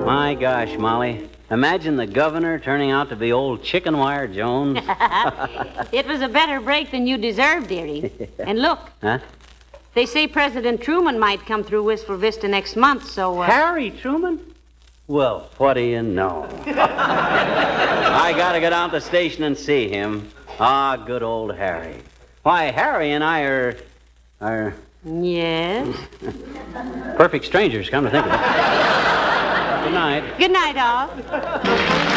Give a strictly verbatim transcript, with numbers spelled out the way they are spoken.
My gosh, Molly. Imagine the governor turning out to be old Chicken Wire Jones. It was a better break than you deserved, dearie. And look. Huh? They say President Truman might come through Wistful Vista next month, so... Uh... Harry Truman? Well, what do you know? I gotta go down to the station and see him. Ah, good old Harry. Why, Harry and I are... are... Yes? perfect strangers, come to think of it. Good night. Good night, all.